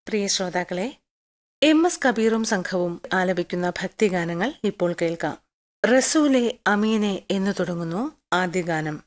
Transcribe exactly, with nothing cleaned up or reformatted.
പ്രിയ ശ്രോതാക്കളെ, M S കബീറും സംഘവും ആലപിക്കുന്ന ഭക്തിഗാനങ്ങൾ ഇപ്പോൾ കേൾക്കാം. റസൂലെ അമീനെ എന്നു തുടങ്ങുന്നു ആദ്യ ഗാനം.